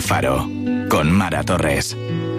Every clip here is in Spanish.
Faro, con Mara Torres.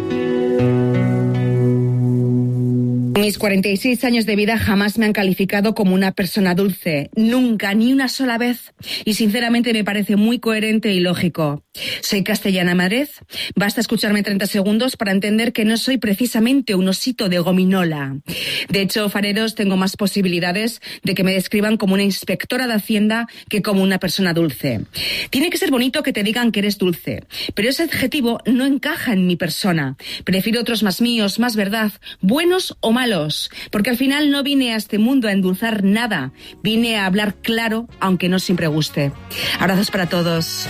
Mis 46 años de vida jamás me han calificado como una persona dulce. Nunca, ni una sola vez. Y sinceramente me parece muy coherente y lógico. Soy castellana Madrid. Basta escucharme 30 segundos para entender que no soy precisamente un osito de gominola. De hecho, fareros, tengo más posibilidades de que me describan como una inspectora de Hacienda que como una persona dulce. Tiene que ser bonito que te digan que eres dulce, pero ese adjetivo no encaja en mi persona. Prefiero otros más míos, más verdad, buenos o malos, porque al final no vine a este mundo a endulzar nada, vine a hablar claro, aunque no siempre guste. Abrazos para todos.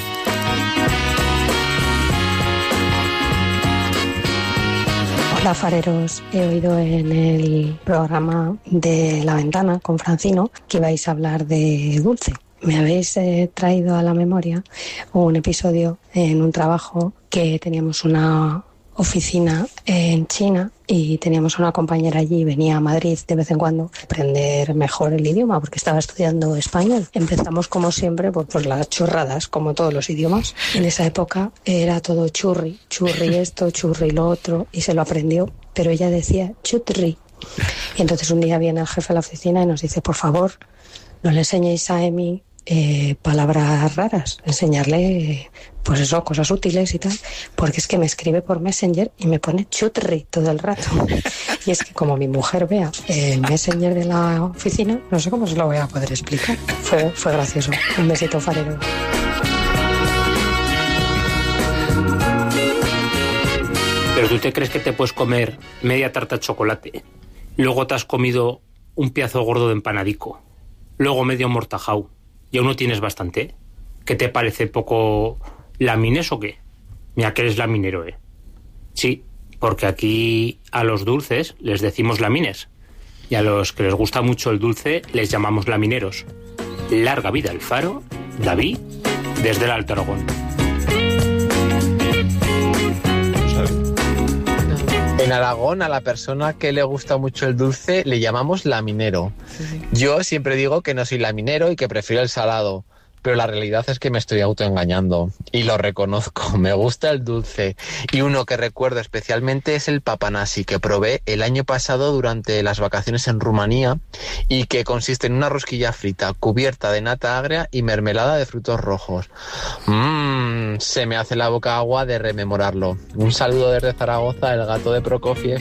Hola fareros, he oído en el programa de La Ventana con Francino que ibais a hablar de dulce. Me habéis traído a la memoria un episodio en un trabajo que teníamos una oficina en China y teníamos una compañera allí, venía a Madrid de vez en cuando a aprender mejor el idioma porque estaba estudiando español. Empezamos como siempre por las chorradas, como todos los idiomas. En esa época era todo churri esto, churri lo otro, y se lo aprendió, pero ella decía chutri. Y entonces un día viene el jefe a la oficina y nos dice, por favor, no le enseñéis a Emi palabras raras, enseñarle pues eso, cosas útiles y tal, porque es que me escribe por Messenger y me pone chutri todo el rato. Y es que como mi mujer vea el Messenger de la oficina, no sé cómo se lo voy a poder explicar. Fue gracioso. Un besito farero. Pero tú te crees que te puedes comer media tarta de chocolate, luego te has comido un pedazo gordo de empanadico, luego medio mortajau, y aún no tienes bastante. ¿Qué te parece poco lamines o qué? Mira que eres laminero, ¿eh? Sí, porque aquí a los dulces les decimos lamines, y a los que les gusta mucho el dulce les llamamos lamineros. Larga vida el Faro, David, desde el Alto Aragón. En Aragón, a la persona que le gusta mucho el dulce le llamamos laminero. Sí. Yo siempre digo que no soy laminero y que prefiero el salado, pero la realidad es que me estoy autoengañando y lo reconozco. Me gusta el dulce y uno que recuerdo especialmente es el papanasi, que probé el año pasado durante las vacaciones en Rumanía y que consiste en una rosquilla frita cubierta de nata agria y mermelada de frutos rojos. Se me hace la boca agua de rememorarlo. Un saludo desde Zaragoza, el gato de Prokofiev.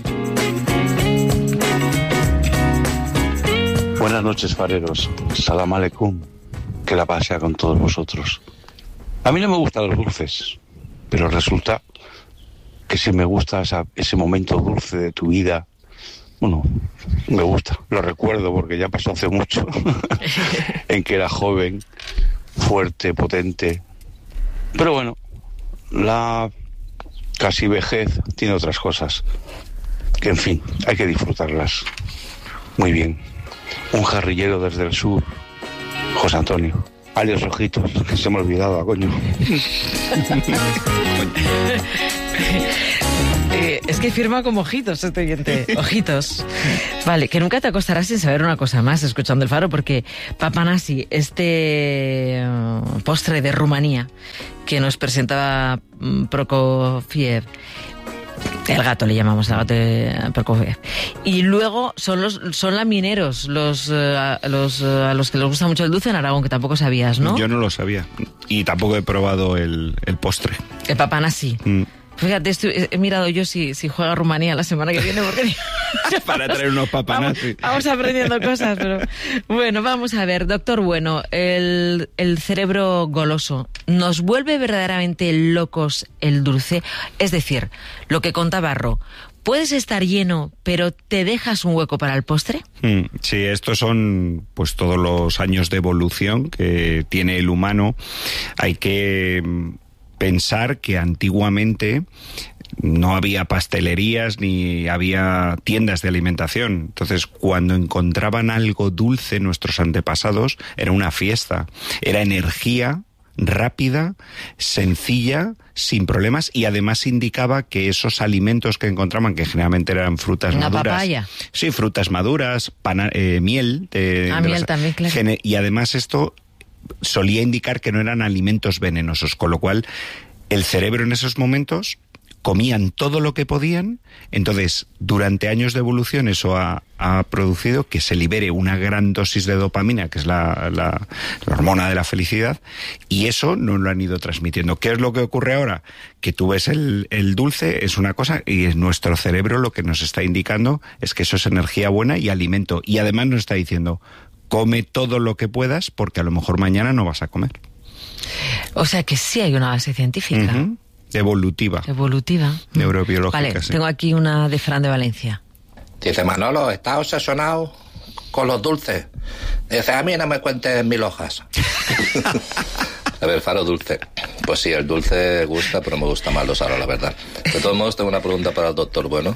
Buenas noches, fareros. Salam aleikum. Que la paz sea con todos vosotros. A mí no me gustan los dulces, pero resulta que si me gusta ese momento dulce de tu vida, bueno, me gusta, lo recuerdo porque ya pasó hace mucho, en que era joven, fuerte, potente. Pero bueno, la casi vejez tiene otras cosas, que en fin, hay que disfrutarlas. Muy bien. Un jarrillero desde el sur, José Antonio. Alias Ojitos, que se me ha olvidado, coño. Es que firma como Ojitos este oyente. Ojitos. Vale, que nunca te acostarás sin saber una cosa más escuchando el Faro, porque papanasi, este postre de Rumanía que nos presentaba Prokofiev, el gato le llamamos, el gato de Prokofiev. Y luego son lamineros a los que les gusta mucho el dulce en Aragón, que tampoco sabías, ¿no? Yo no lo sabía. Y tampoco he probado el postre. El papanasi. Fíjate, he mirado yo si juega Rumanía la semana que viene, porque para traer unos papanasi. Vamos aprendiendo cosas, pero bueno, vamos a ver, doctor Bueno, el cerebro goloso, ¿nos vuelve verdaderamente locos el dulce? Es decir, lo que contaba Ro, ¿puedes estar lleno, pero te dejas un hueco para el postre? Sí, estos son pues todos los años de evolución que tiene el humano. Hay que pensar que antiguamente no había pastelerías ni había tiendas de alimentación. Entonces, cuando encontraban algo dulce, nuestros antepasados, era una fiesta, era energía rápida, sencilla, sin problemas, y además indicaba que esos alimentos que encontraban, que generalmente eran frutas maduras. Una papaya. Sí, frutas maduras, miel. Miel también, claro. Y además esto solía indicar que no eran alimentos venenosos, con lo cual El cerebro en esos momentos comían todo lo que podían, entonces durante años de evolución eso ha producido que se libere una gran dosis de dopamina, que es la hormona de la felicidad, y eso no lo han ido transmitiendo. ¿Qué es lo que ocurre ahora? Que tú ves el dulce, es una cosa, y es nuestro cerebro lo que nos está indicando es que eso es energía buena y alimento, y además nos está diciendo, come todo lo que puedas porque a lo mejor mañana no vas a comer. O sea que sí hay una base científica. Uh-huh. Evolutiva. Neurobiológica, vale, sí. Tengo aquí una de Fran de Valencia. Dice, Manolo, ¿estás obsesionado con los dulces? Dice, a mí no me cuentes 1000 hojas. A ver, Faro, dulce. Pues sí, el dulce gusta, pero me gusta más lo salado, la verdad. De todos modos, tengo una pregunta para el doctor Bueno.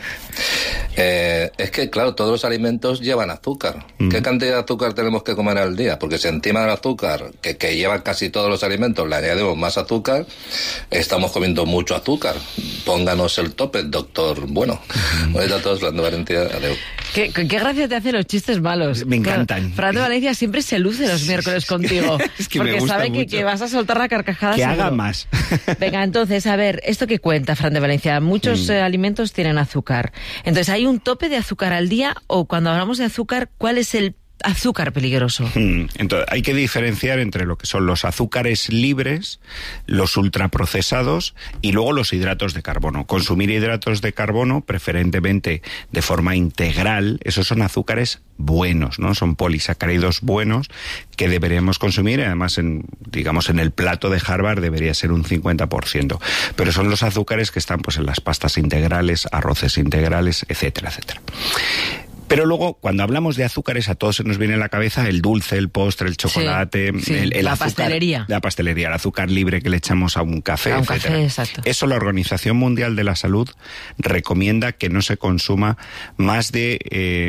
Es que, claro, todos los alimentos llevan azúcar. ¿Qué cantidad de azúcar tenemos que comer al día? Porque si encima del azúcar, que llevan casi todos los alimentos, le añadimos más azúcar, estamos comiendo mucho azúcar. Pónganos el tope, doctor Bueno. Hoy a todos, Fran de Valencia, adiós. ¿Qué gracia te hacen los chistes malos? Me encantan. Fran de Valencia siempre se luce los miércoles contigo. Es que porque me gusta sabe mucho. que vas a soltar la carcajada. Que seguro. haga más. Venga, entonces, a ver, esto que cuenta Fran de Valencia, muchos alimentos tienen azúcar. Entonces, ¿hay un tope de azúcar al día? O cuando hablamos de azúcar, ¿cuál es el azúcar peligroso? Entonces, hay que diferenciar entre lo que son los azúcares libres, los ultraprocesados y luego los hidratos de carbono. Consumir hidratos de carbono, preferentemente de forma integral, esos son azúcares buenos, ¿no? Son polisacáridos buenos que deberíamos consumir, además en el plato de Harvard debería ser un 50%. Pero son los azúcares que están pues en las pastas integrales, arroces integrales, etcétera, etcétera. Pero luego, cuando hablamos de azúcares, a todos se nos viene a la cabeza el dulce, el postre, el chocolate, el la azúcar, pastelería. La pastelería, el azúcar libre que le echamos a un café, a un etcétera. café, exacto. Eso la Organización Mundial de la Salud recomienda que no se consuma más de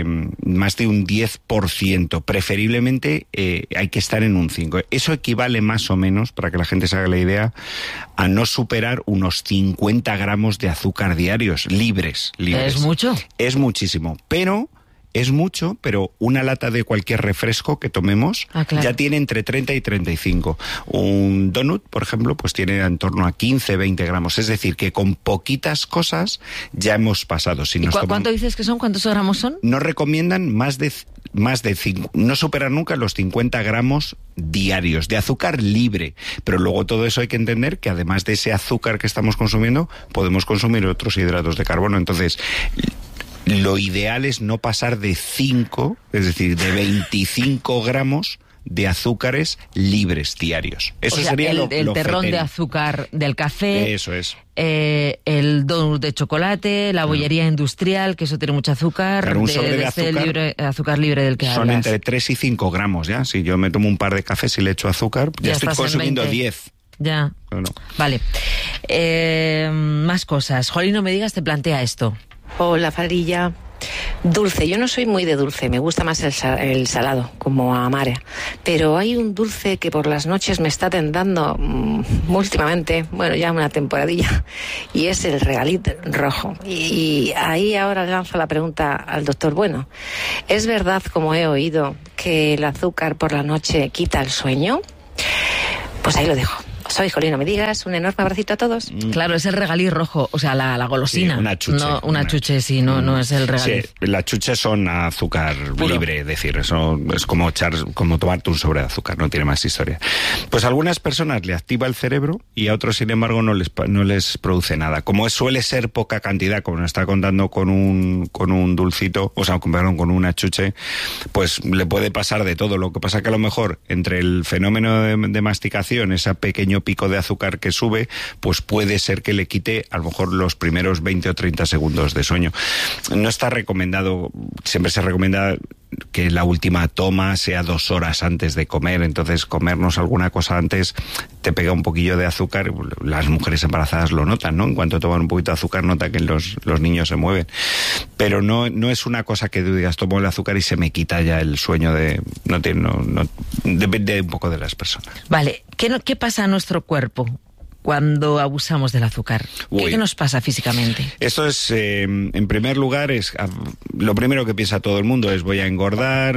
un 10%. Preferiblemente hay que estar en un 5%. Eso equivale más o menos, para que la gente se haga la idea, a no superar unos 50 gramos de azúcar diarios, libres. ¿Es mucho? Es muchísimo, pero... Es mucho, pero una lata de cualquier refresco que tomemos ya tiene entre 30 y 35. Un donut, por ejemplo, pues tiene en torno a 15, 20 gramos. Es decir, que con poquitas cosas ya hemos pasado. Si nos ¿Cuánto dices que son? ¿Cuántos gramos son? No recomiendan no superar nunca los 50 gramos diarios de azúcar libre. Pero luego todo eso hay que entender que además de ese azúcar que estamos consumiendo, podemos consumir otros hidratos de carbono. Entonces... lo ideal es no pasar de 5, es decir, de 25 gramos de azúcares libres diarios. Eso sería el lo terrón fetén. de azúcar del café. Eso es. El donut de chocolate, la bollería industrial, que eso tiene mucho azúcar. Claro, un sobre de azúcar, azúcar libre del que hablas. Son entre 3 y 5 gramos, ¿ya? Si yo me tomo un par de cafés y le echo azúcar, ya estoy consumiendo 10. Ya. Bueno. Vale. Más cosas. Jolín, no me digas, te plantea esto. Hola, Farilla. Dulce, yo no soy muy de dulce, me gusta más el salado, como a Mare. Pero hay un dulce que por las noches me está tentando últimamente, bueno, ya una temporadilla, y es el regalit rojo. Y ahí ahora le lanzo la pregunta al doctor Bueno. ¿Es verdad, como he oído, que el azúcar por la noche quita el sueño? Pues ahí lo dejo. Soy Jolín, no me digas, un enorme abracito a todos. Claro, es el regaliz rojo, o sea, la golosina. Sí, una chuche. No, una chuche, sí, no es el regaliz. Sí, las chuches son azúcar puro. Libre, es decir, eso es como tomarte un sobre de azúcar, no tiene más historia. Pues a algunas personas le activa el cerebro y a otros, sin embargo, no les produce nada. Como suele ser poca cantidad, como nos está contando con un dulcito, o sea, perdón, con una chuche, pues le puede pasar de todo. Lo que pasa que a lo mejor entre el fenómeno de masticación, ese pequeño pico de azúcar que sube, pues puede ser que le quite a lo mejor los primeros 20 o 30 segundos de sueño. No está recomendado, siempre se recomienda que la última toma sea 2 horas antes de comer, entonces comernos alguna cosa antes te pega un poquillo de azúcar. Las mujeres embarazadas lo notan, ¿no? En cuanto toman un poquito de azúcar nota que los niños se mueven. Pero no es una cosa que tú digas, tomo el azúcar y se me quita ya el sueño depende un poco de las personas. Vale, ¿qué pasa a nuestro cuerpo cuando abusamos del azúcar? ¿Qué nos pasa físicamente? Esto es, en primer lugar, lo primero que piensa todo el mundo es voy a engordar,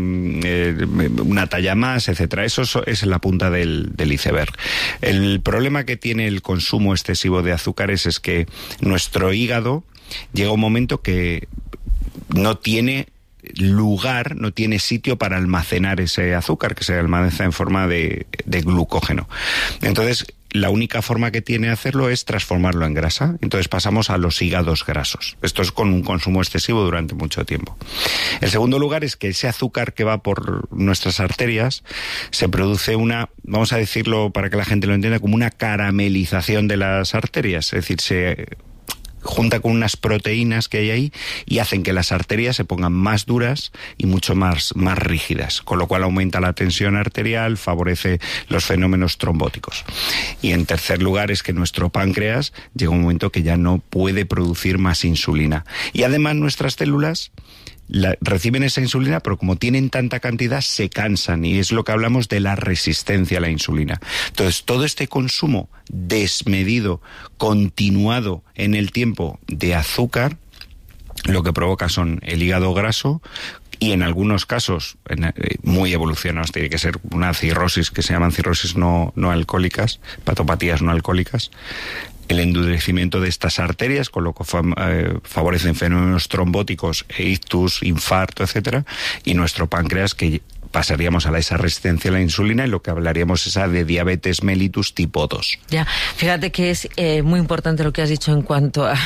una talla más, etcétera. Eso es la punta del iceberg. El problema que tiene el consumo excesivo de azúcares es que nuestro hígado llega un momento que no tiene lugar, no tiene sitio para almacenar ese azúcar, que se almacena en forma de glucógeno. Entonces, la única forma que tiene de hacerlo es transformarlo en grasa. Entonces pasamos a los hígados grasos. Esto es con un consumo excesivo durante mucho tiempo. El segundo lugar es que ese azúcar que va por nuestras arterias se produce vamos a decirlo para que la gente lo entienda, como una caramelización de las arterias. Es decir, se junta con unas proteínas que hay ahí y hacen que las arterias se pongan más duras y mucho más rígidas, con lo cual aumenta la tensión arterial, favorece los fenómenos trombóticos. Y en tercer lugar es que nuestro páncreas llega un momento que ya no puede producir más insulina. Y además nuestras células reciben esa insulina, pero como tienen tanta cantidad, se cansan, y es lo que hablamos de la resistencia a la insulina. Entonces, todo este consumo desmedido, continuado en el tiempo de azúcar, lo que provoca son el hígado graso, y en algunos casos muy evolucionados, tiene que ser una cirrosis, que se llaman cirrosis no alcohólicas, hepatopatías no alcohólicas, el endurecimiento de estas arterias, con lo que favorecen fenómenos trombóticos, ictus, infarto, etcétera, y nuestro páncreas, que pasaríamos a esa resistencia a la insulina, y lo que hablaríamos es de diabetes mellitus tipo 2. Ya, fíjate que es muy importante lo que has dicho en cuanto a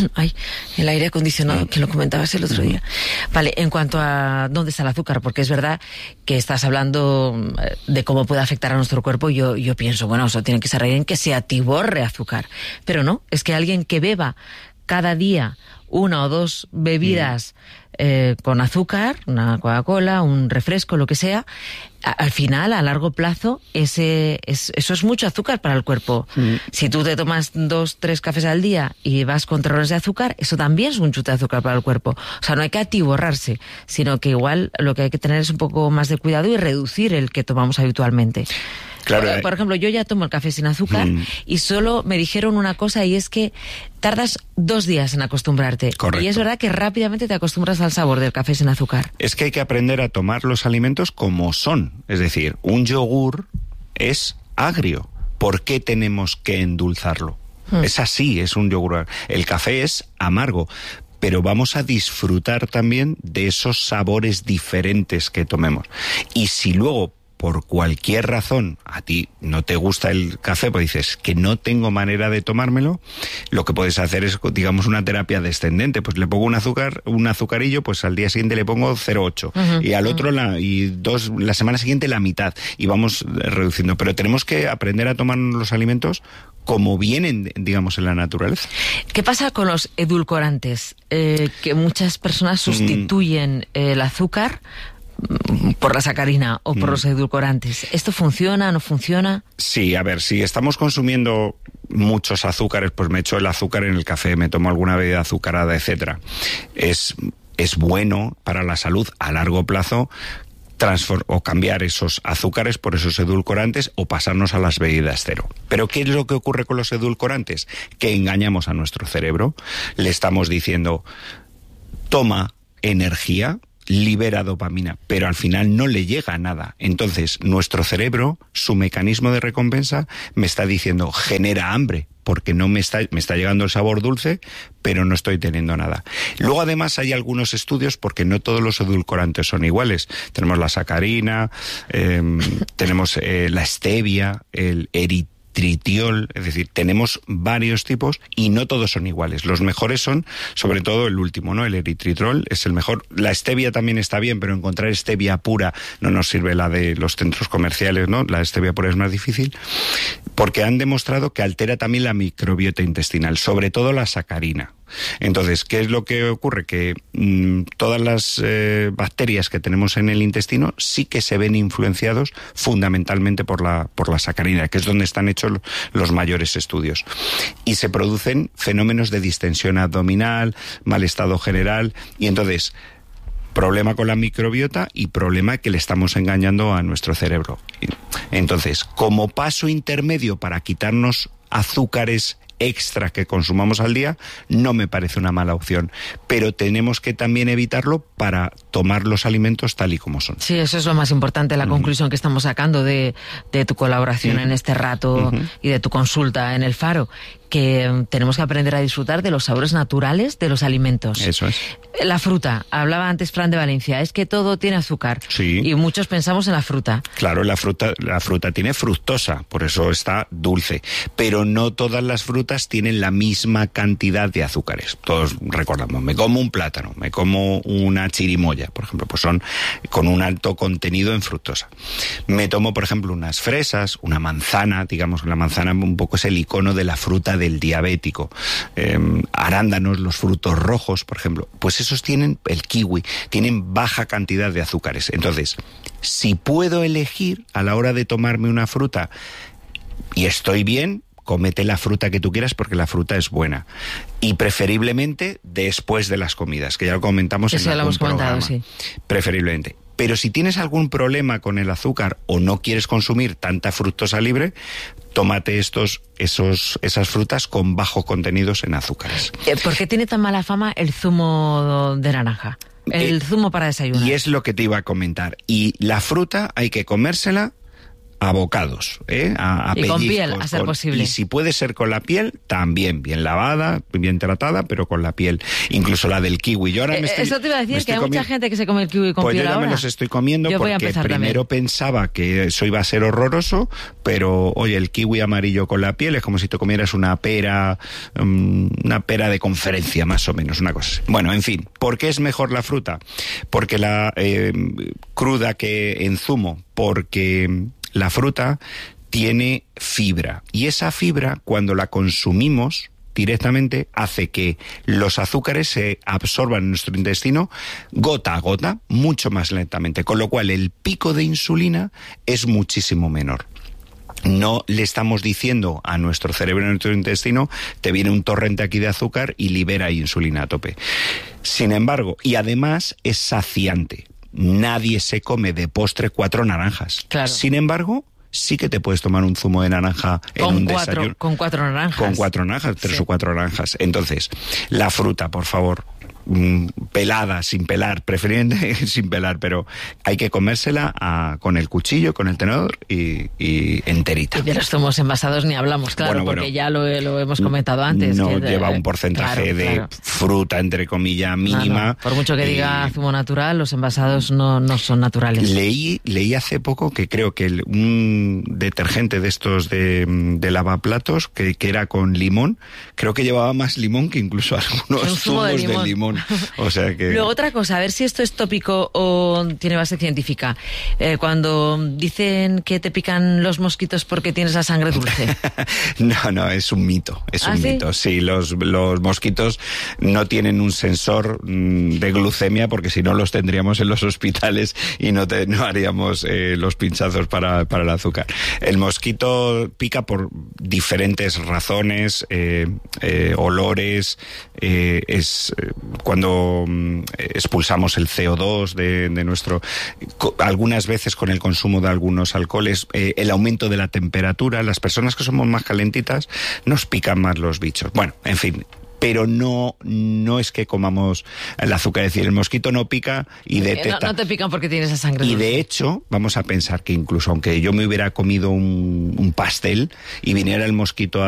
el aire acondicionado, que lo comentabas el otro día. Vale, en cuanto a dónde está el azúcar, porque es verdad que estás hablando de cómo puede afectar a nuestro cuerpo. Yo pienso, bueno, eso tiene que ser alguien que se atiborre azúcar, pero no, es que alguien que beba cada día 1 o 2 bebidas con azúcar, una Coca-Cola, un refresco, lo que sea, al final, a largo plazo, eso es mucho azúcar para el cuerpo. Si tú te tomas 2-3 cafés al día y vas con 3 horas de azúcar, eso también es un chute de azúcar para el cuerpo. O sea, no hay que atiborrarse, sino que igual lo que hay que tener es un poco más de cuidado y reducir el que tomamos habitualmente. Claro, por ejemplo, yo ya tomo el café sin azúcar y solo me dijeron una cosa, y es que tardas 2 días en acostumbrarte. Correcto. Y es verdad que rápidamente te acostumbras al sabor del café sin azúcar. Es que hay que aprender a tomar los alimentos como son. Es decir, un yogur es agrio. ¿Por qué tenemos que endulzarlo? Es así, es un yogur. El café es amargo. Pero vamos a disfrutar también de esos sabores diferentes que tomemos. Y si luego, por cualquier razón, a ti no te gusta el café, pues dices que no tengo manera de tomármelo, lo que puedes hacer es, digamos, una terapia descendente. Pues le pongo un azucarillo, pues al día siguiente le pongo 0,8 y al otro la semana siguiente la mitad, y vamos reduciendo. Pero tenemos que aprender a tomar los alimentos como vienen, digamos, en la naturaleza. ¿Qué pasa con los edulcorantes? Que muchas personas sustituyen el azúcar por la sacarina o por los edulcorantes. ¿Esto funciona, no funciona? Sí, a ver, si estamos consumiendo muchos azúcares, pues me echo el azúcar en el café, me tomo alguna bebida azucarada, etcétera. Es bueno para la salud a largo plazo o cambiar esos azúcares por esos edulcorantes, o pasarnos a las bebidas cero. Pero ¿qué es lo que ocurre con los edulcorantes? Que engañamos a nuestro cerebro. Le estamos diciendo, toma energía, libera dopamina, pero al final no le llega a nada. Entonces, nuestro cerebro, su mecanismo de recompensa, me está diciendo, genera hambre, porque no me está llegando el sabor dulce, pero no estoy teniendo nada. Luego, además, hay algunos estudios, porque no todos los edulcorantes son iguales. Tenemos la sacarina, tenemos la stevia, el eritritol, es decir, tenemos varios tipos y no todos son iguales. Los mejores son, sobre todo, el último, ¿no? El eritritol es el mejor. La stevia también está bien, pero encontrar stevia pura no nos sirve la de los centros comerciales, ¿no? La stevia pura es más difícil, porque han demostrado que altera también la microbiota intestinal, sobre todo la sacarina. Entonces, ¿qué es lo que ocurre? Que todas las bacterias que tenemos en el intestino sí que se ven influenciados fundamentalmente por la sacarina, que es donde están hechos los mayores estudios. Y se producen fenómenos de distensión abdominal, mal estado general, y entonces problema con la microbiota y problema que le estamos engañando a nuestro cerebro. Entonces, como paso intermedio para quitarnos azúcares extra que consumamos al día, no me parece una mala opción. Pero tenemos que también evitarlo para tomar los alimentos tal y como son. Sí, eso es lo más importante, la conclusión que estamos sacando de tu colaboración en este rato y de tu consulta en El Faro, que tenemos que aprender a disfrutar de los sabores naturales de los alimentos. Eso es. La fruta, hablaba antes Fran de Valencia, es que todo tiene azúcar. Sí. Y muchos pensamos en la fruta. Claro, la fruta tiene fructosa, por eso está dulce. Pero no todas las frutas tienen la misma cantidad de azúcares. Todos recordamos, me como un plátano, me como una chirimoya, por ejemplo, pues son con un alto contenido en fructosa. Me tomo, por ejemplo, unas fresas, una manzana, digamos que la manzana un poco es el icono de la fruta del diabético. Arándanos, los frutos rojos, por ejemplo, pues esos tienen, el kiwi, tienen baja cantidad de azúcares. Entonces, si puedo elegir a la hora de tomarme una fruta y estoy bien, cómete la fruta que tú quieras porque la fruta es buena. Y preferiblemente después de las comidas, que ya lo comentamos en algún programa. Sí. Preferiblemente. Pero si tienes algún problema con el azúcar o no quieres consumir tanta fructosa libre, tómate esas frutas con bajos contenidos en azúcares. ¿Por qué tiene tan mala fama el zumo de naranja? El zumo para desayunar. Y es lo que te iba a comentar. Y la fruta hay que comérsela a bocados, a y con piel, a ser posible. Y si puede ser con la piel, también bien lavada, bien tratada, pero con la piel. Incluso la del kiwi. Yo ahora eso te iba a decir, que hay mucha gente que se come el kiwi con piel ahora. Pues yo ya me los estoy comiendo porque primero pensaba que eso iba a ser horroroso, pero oye, el kiwi amarillo con la piel es como si te comieras una pera de conferencia, más o menos, una cosa así. Bueno, en fin, ¿por qué es mejor la fruta? Porque la cruda que en zumo, porque la fruta tiene fibra y esa fibra, cuando la consumimos directamente, hace que los azúcares se absorban en nuestro intestino gota a gota, mucho más lentamente, con lo cual el pico de insulina es muchísimo menor. No le estamos diciendo a nuestro cerebro, a nuestro intestino, te viene un torrente aquí de azúcar y libera insulina a tope. Sin embargo, y además es saciante. Nadie se come de postre 4 naranjas. Claro. Sin embargo, sí que te puedes tomar un zumo de naranja en un desayuno. Con 4 naranjas. Con 4 naranjas, 3 o 4 naranjas. Entonces, la fruta, por favor, pelada, sin pelar, preferiblemente sin pelar, pero hay que comérsela con el cuchillo, con el tenedor y enterita. Y de los zumos envasados ni hablamos, claro, porque ya lo hemos comentado antes. No lleva un porcentaje de fruta, entre comillas, mínima. No. Por mucho que diga zumo natural, los envasados no son naturales. Leí hace poco que creo que un detergente de estos de lavaplatos, que era con limón, creo que llevaba más limón que incluso algunos zumos de limón. O sea que... Luego, otra cosa, a ver si esto es tópico o tiene base científica. Cuando dicen que te pican los mosquitos porque tienes la sangre dulce. No, es un mito. Es un mito. Sí, los mosquitos no tienen un sensor de glucemia, porque si no los tendríamos en los hospitales y no haríamos los pinchazos para el azúcar. El mosquito pica por diferentes razones, olores, cuando expulsamos el CO2 de nuestro... Algunas veces con el consumo de algunos alcoholes, el aumento de la temperatura, las personas que somos más calentitas nos pican más los bichos. Bueno, en fin... Pero no es que comamos el azúcar, es decir, el mosquito no pica y detecta. No te pican porque tienes esa sangre dulce. Y de hecho, vamos a pensar que incluso aunque yo me hubiera comido un pastel y viniera el mosquito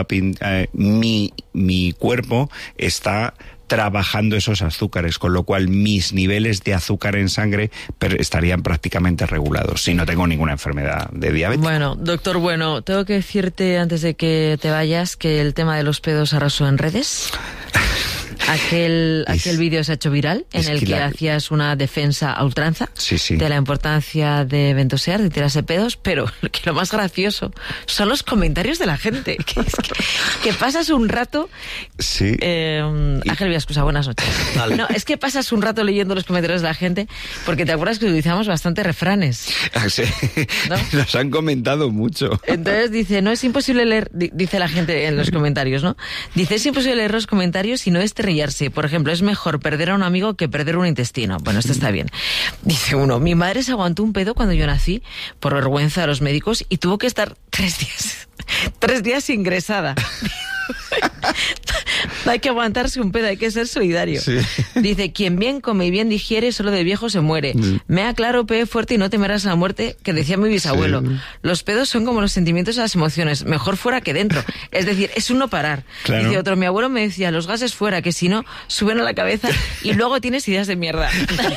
mi cuerpo está trabajando esos azúcares, con lo cual mis niveles de azúcar en sangre estarían prácticamente regulados, si no tengo ninguna enfermedad de diabetes. Bueno, doctor Bueno, tengo que decirte antes de que te vayas que el tema de los pedos arrasó en redes. Aquel vídeo se ha hecho viral en el que hacías una defensa a ultranza de la importancia de ventosear, de tirarse pedos, pero que lo más gracioso son los comentarios de la gente. Que pasas un rato... Sí. Ángel Villaescusa, buenas noches. Vale. No, es que pasas un rato leyendo los comentarios de la gente, porque te acuerdas que utilizamos bastante refranes. Sí, ¿no? Nos han comentado mucho. Entonces dice, no es imposible leer, dice la gente en los comentarios, ¿no? Dice, es imposible leer los comentarios si no es estrellarse. Por ejemplo, es mejor perder a un amigo que perder un intestino. Bueno, esto está bien. Dice uno, mi madre se aguantó un pedo cuando yo nací por vergüenza de los médicos y tuvo que estar 3 días ingresada. No hay que aguantarse un pedo, hay que ser solidario. Sí. Dice, quien bien come y bien digiere, solo de viejo se muere. Mea claro, pee fuerte y no temerás la muerte, que decía mi bisabuelo. Sí. Los pedos son como los sentimientos y las emociones, mejor fuera que dentro. Es decir, es un no parar. Claro. Dice otro, mi abuelo me decía, los gases fuera, que si no, suben a la cabeza y luego tienes ideas de mierda.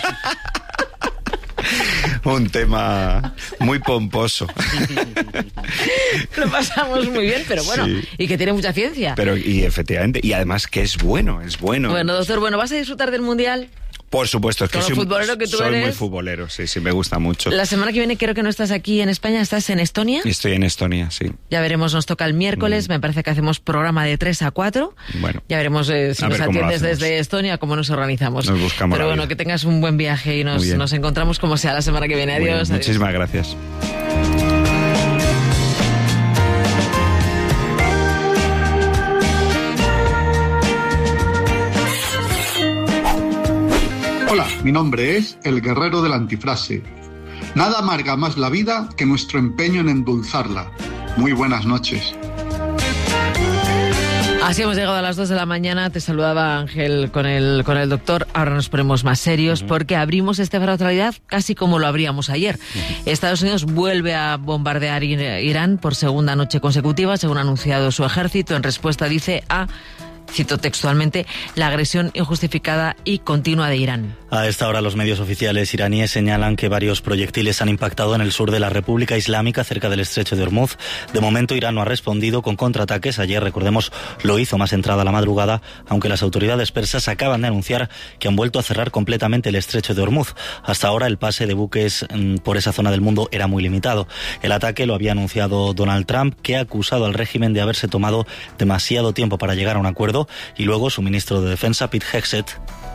Un tema muy pomposo. Lo pasamos muy bien, pero bueno, sí. Y que tiene mucha ciencia. Pero, y efectivamente, y además que es bueno. Bueno, doctor, ¿vas a disfrutar del Mundial? Por supuesto, es que soy muy futbolero, sí, me gusta mucho. La semana que viene creo que no estás aquí en España, ¿estás en Estonia? Estoy en Estonia, sí. Ya veremos, nos toca el miércoles, me parece que hacemos programa de 3 a 4. Bueno. Ya veremos si nos atiendes desde Estonia, cómo nos organizamos. Nos buscamos. Pero bueno, que tengas un buen viaje y nos encontramos como sea la semana que viene. Adiós. Muchísimas gracias. Hola, mi nombre es el guerrero de la antifrase. Nada amarga más la vida que nuestro empeño en endulzarla. Muy buenas noches. Así hemos llegado a las 2 de la mañana. Te saludaba Ángel con el doctor. Ahora nos ponemos más serios porque abrimos este Faro de Actualidad casi como lo abríamos ayer. Estados Unidos vuelve a bombardear Irán por segunda noche consecutiva, según ha anunciado su ejército. En respuesta dice a... cito textualmente, la agresión injustificada y continua de Irán. A esta hora los medios oficiales iraníes señalan que varios proyectiles han impactado en el sur de la República Islámica, cerca del estrecho de Hormuz. De momento Irán no ha respondido con contraataques. Ayer, recordemos, lo hizo más entrada la madrugada, aunque las autoridades persas acaban de anunciar que han vuelto a cerrar completamente el estrecho de Hormuz. Hasta ahora el pase de buques por esa zona del mundo era muy limitado. El ataque lo había anunciado Donald Trump, que ha acusado al régimen de haberse tomado demasiado tiempo para llegar a un acuerdo, y luego su ministro de Defensa, Pete Hegseth,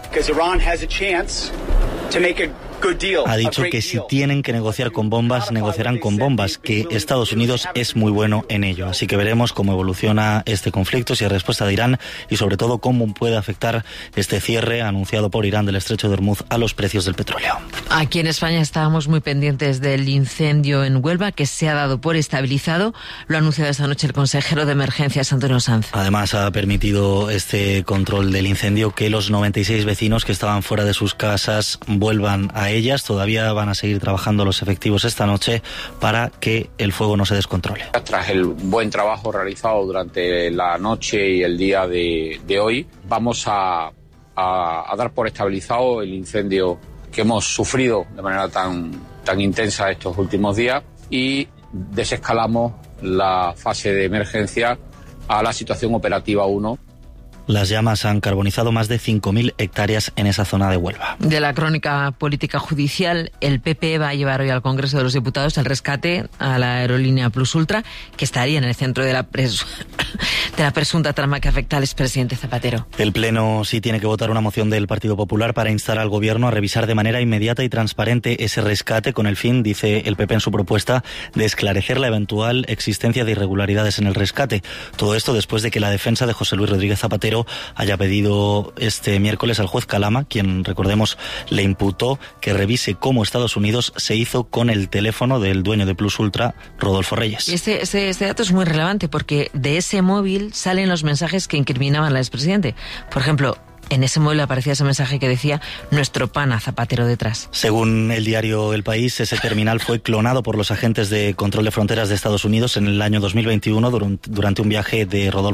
ha dicho que si tienen que negociar con bombas, negociarán con bombas, que Estados Unidos es muy bueno en ello. Así que veremos cómo evoluciona este conflicto, si hay respuesta de Irán y sobre todo cómo puede afectar este cierre anunciado por Irán del estrecho de Hormuz a los precios del petróleo. Aquí en España estábamos muy pendientes del incendio en Huelva, que se ha dado por estabilizado. Lo ha anunciado esta noche el consejero de Emergencias, Antonio Sanz. Además ha permitido este control del incendio que los 96 vecinos que estaban fuera de sus casas vuelvan a ellas. Todavía van a seguir trabajando los efectivos esta noche para que el fuego no se descontrole. Tras el buen trabajo realizado durante la noche y el día de hoy, vamos a dar por estabilizado el incendio que hemos sufrido de manera tan intensa estos últimos días y desescalamos la fase de emergencia a la situación operativa 1. Las llamas han carbonizado más de 5.000 hectáreas en esa zona de Huelva. De la crónica política judicial, el PP va a llevar hoy al Congreso de los Diputados el rescate a la aerolínea Plus Ultra, que estaría en el centro de la presunta trama que afecta al expresidente Zapatero. El Pleno sí tiene que votar una moción del Partido Popular para instar al Gobierno a revisar de manera inmediata y transparente ese rescate con el fin, dice el PP en su propuesta, de esclarecer la eventual existencia de irregularidades en el rescate. Todo esto después de que la defensa de José Luis Rodríguez Zapatero haya pedido este miércoles al juez Calama, quien, recordemos, le imputó que revise cómo Estados Unidos se hizo con el teléfono del dueño de Plus Ultra, Rodolfo Reyes. Y este dato es muy relevante porque de ese móvil salen los mensajes que incriminaban al expresidente. Por ejemplo, en ese móvil aparecía ese mensaje que decía nuestro pana Zapatero detrás. Según el diario El País, ese terminal fue clonado por los agentes de control de fronteras de Estados Unidos en el año 2021 durante un viaje de Rodolfo